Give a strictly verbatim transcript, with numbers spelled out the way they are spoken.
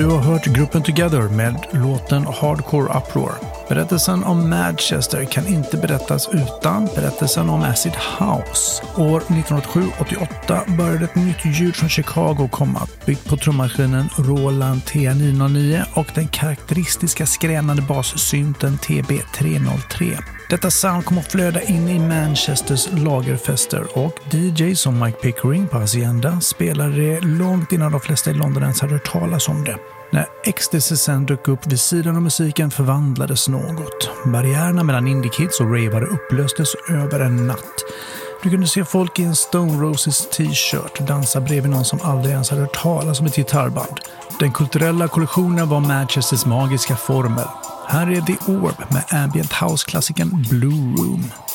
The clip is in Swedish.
Du har hört gruppen Together med låten Hardcore Uproar. Berättelsen om Manchester kan inte berättas utan berättelsen om Acid House. År nittonhundraåttiosju åttioåtta började ett nytt ljud från Chicago komma, byggt på trummaskinen Roland T nio noll nio och den karaktäristiska skränande bassynten T B tre noll tre. Detta sound kom att flöda in i Manchesters lagerfester och D Js som Mike Pickering på Hacienda spelade det långt innan de flesta i London ens hade hört talas om det. När Ecstasy sen dök upp vid sidan av musiken förvandlades något. Barriärerna mellan indie-kids och ravare upplöstes över en natt. Du kunde se folk i en Stone Roses t-shirt dansa bredvid någon som aldrig ens hade hört talas om ett gitarrband. Den kulturella kollektionen var Manchesters magiska formel. Här är The Orb med ambient house-klassikern Blue Room.